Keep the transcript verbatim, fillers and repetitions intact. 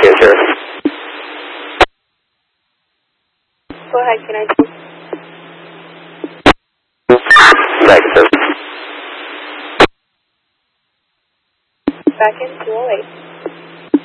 Yes, sir. Go ahead, can I do? Back, sir. Back in two oh eight.